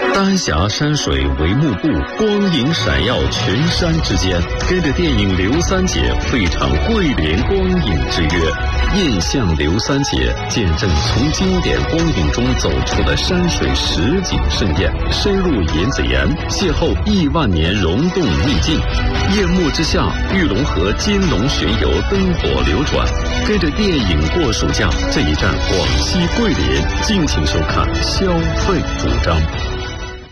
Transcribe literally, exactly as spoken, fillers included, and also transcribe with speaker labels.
Speaker 1: 丹霞山水为幕布，光影闪耀群山之间。跟着电影《刘三姐》赴一场桂林光影之约，印象刘三姐，见证从经典光影中走出的山水实景盛宴，深入银子岩，邂逅亿万年溶洞秘境。夜幕之下，玉龙河金龙巡游，灯火流转。跟着电影过暑假，这一站广西桂林，敬请收看消费主张。